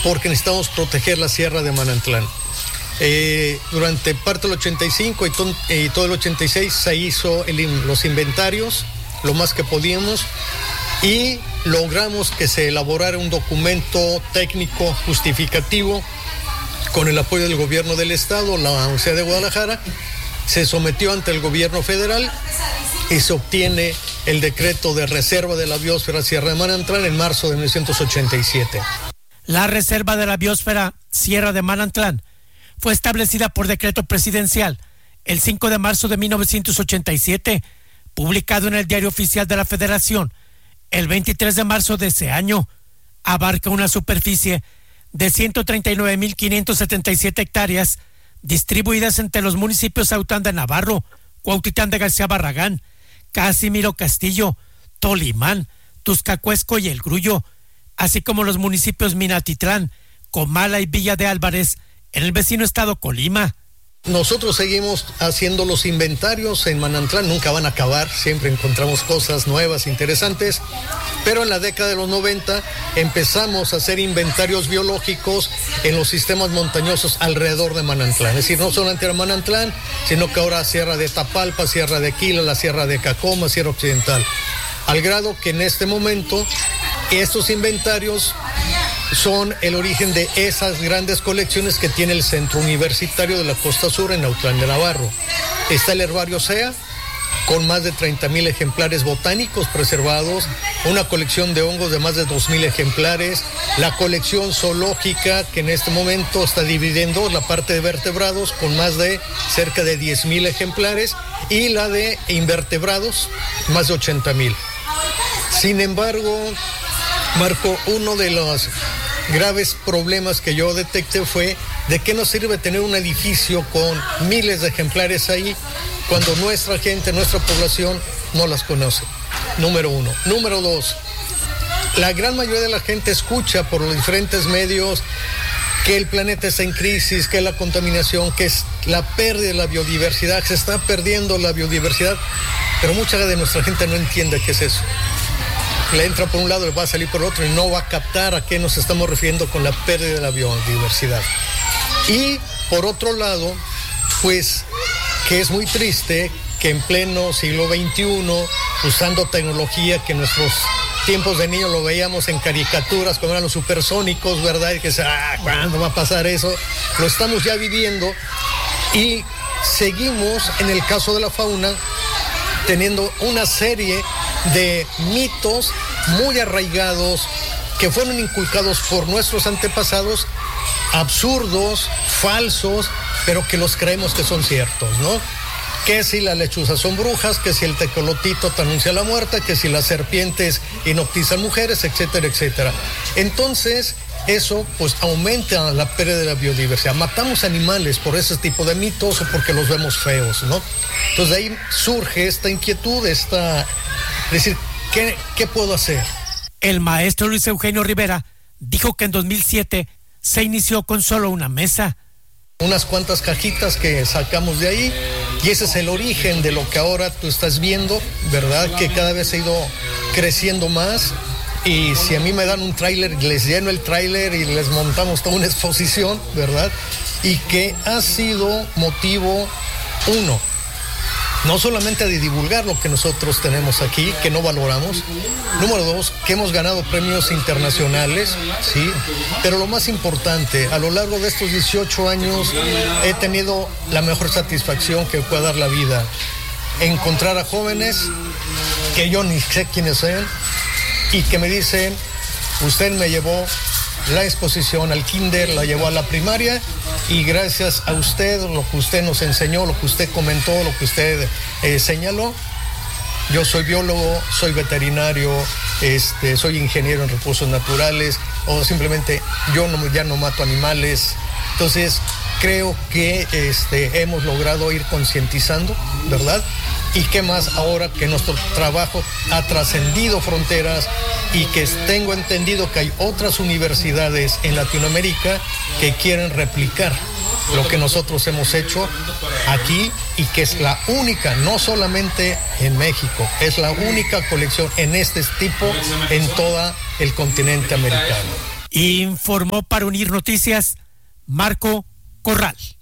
porque necesitamos proteger la Sierra de Manantlán. Durante parte del 85 y todo el 86 se hizo los inventarios, lo más que podíamos, y logramos que se elaborara un documento técnico justificativo con el apoyo del gobierno del estado, la Universidad de Guadalajara. Se sometió ante el gobierno federal y se obtiene el decreto de reserva de la biosfera Sierra de Manantlán en marzo de 1987. La reserva de la biosfera Sierra de Manantlán fue establecida por decreto presidencial el 5 de marzo de 1987, publicado en el Diario Oficial de la Federación el 23 de marzo de ese año. Abarca una superficie de 139.577 hectáreas distribuidas entre los municipios Aután de Navarro, Cuautitlán de García Barragán, Casimiro Castillo, Tolimán, Tuscacuesco y El Grullo, así como los municipios Minatitlán, Comala y Villa de Álvarez, en el vecino estado Colima. Nosotros seguimos haciendo los inventarios en Manantlán, nunca van a acabar, siempre encontramos cosas nuevas, interesantes, pero en la década de los 90 empezamos a hacer inventarios biológicos en los sistemas montañosos alrededor de Manantlán. Es decir, no solamente era Manantlán, sino que ahora Sierra de Tapalpa, Sierra de Aquila, la Sierra de Cacoma, Sierra Occidental. Al grado que en este momento estos inventarios son el origen de esas grandes colecciones que tiene el Centro Universitario de la Costa Sur en Autlán de Navarro. Está el herbario SEA, con más de 30,000 ejemplares botánicos preservados, una colección de hongos de más de 2,000 ejemplares, la colección zoológica que en este momento está dividiendo la parte de vertebrados con más de cerca de 10,000 ejemplares y la de invertebrados más de 80,000. Sin embargo, Marco, uno de los graves problemas que yo detecté fue de qué nos sirve tener un edificio con miles de ejemplares ahí cuando nuestra gente, nuestra población no las conoce. Número uno. Número dos, la gran mayoría de la gente escucha por los diferentes medios que el planeta está en crisis, que la contaminación, que es la pérdida de la biodiversidad, se está perdiendo la biodiversidad, pero mucha de nuestra gente no entiende qué es eso. Le entra por un lado, le va a salir por otro y no va a captar a qué nos estamos refiriendo con la pérdida de la biodiversidad. Y por otro lado, pues que es muy triste que en pleno siglo XXI, usando tecnología que en nuestros tiempos de niños lo veíamos en caricaturas, como eran los supersónicos, ¿verdad? Y que ¿cuándo va a pasar eso? Lo estamos ya viviendo y seguimos, en el caso de la fauna, teniendo una serie de mitos muy arraigados que fueron inculcados por nuestros antepasados, absurdos, falsos, pero que los creemos que son ciertos, ¿no? Que si las lechuzas son brujas, que si el tecolotito te anuncia la muerte, que si las serpientes hipnotizan mujeres, etcétera, etcétera. Entonces, eso pues aumenta la pérdida de la biodiversidad. Matamos animales por ese tipo de mitos o porque los vemos feos, ¿no? Entonces de ahí surge esta inquietud, es decir, ¿qué puedo hacer? El maestro Luis Eugenio Rivera dijo que en 2007 se inició con solo una mesa. Unas cuantas cajitas que sacamos de ahí y ese es el origen de lo que ahora tú estás viendo, ¿verdad? Que cada vez ha ido creciendo más. Y si a mí me dan un tráiler, les lleno el tráiler y les montamos toda una exposición, ¿verdad? Y que ha sido motivo, uno, no solamente de divulgar lo que nosotros tenemos aquí, que no valoramos. Número dos, que hemos ganado premios internacionales, ¿sí? Pero lo más importante, a lo largo de estos 18 años he tenido la mejor satisfacción que pueda dar la vida. Encontrar a jóvenes que yo ni sé quiénes sean, y que me dicen, usted me llevó la exposición al kinder, la llevó a la primaria y gracias a usted, lo que usted nos enseñó, lo que usted comentó, lo que usted señaló, yo soy biólogo, soy veterinario, soy ingeniero en recursos naturales o simplemente ya no mato animales. Entonces creo que hemos logrado ir concientizando, ¿verdad? Y qué más ahora que nuestro trabajo ha trascendido fronteras y que tengo entendido que hay otras universidades en Latinoamérica que quieren replicar lo que nosotros hemos hecho aquí y que es la única, no solamente en México, es la única colección en este tipo en todo el continente americano. Informó para Unir Noticias Marco Corral.